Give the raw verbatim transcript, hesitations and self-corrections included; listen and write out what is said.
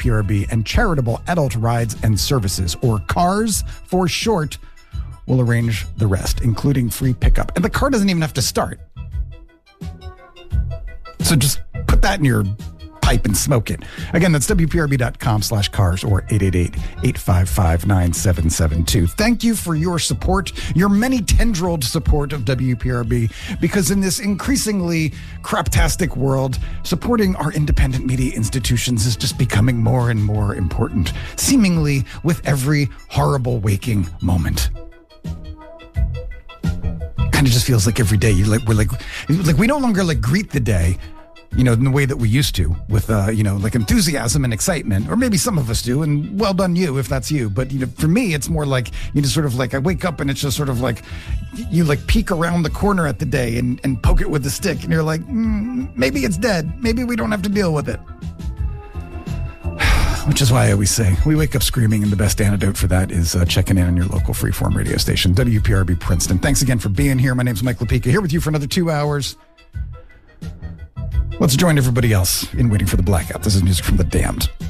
P R B and Charitable Adult Rides and Services, or CARS for short, will arrange the rest, including free pickup. And the car doesn't even have to start. So just put that in your pipe and smoke it. Again, that's W P R B dot com slash cars or eight eight eight, eight five five, nine seven seven two. Thank you for your support, your many tendrilled support of W P R B, because in this increasingly craptastic world, supporting our independent media institutions is just becoming more and more important, seemingly with every horrible waking moment. Kind of just feels like every day you like we're like like we no longer like greet the day, you know, in the way that we used to, with uh, you know, like enthusiasm and excitement, or maybe some of us do, and well done you if that's you. But you know, for me, it's more like you just sort of like I wake up and it's just sort of like you like peek around the corner at the day and, and poke it with a stick, and you're like, mm, maybe it's dead, maybe we don't have to deal with it. Which is why I always say we wake up screaming, and the best antidote for that is uh, checking in on your local freeform radio station, W P R B Princeton. Thanks again for being here. My name's Mike Lepika, here with you for another two hours. Let's join everybody else in waiting for the blackout. This is music from The Damned.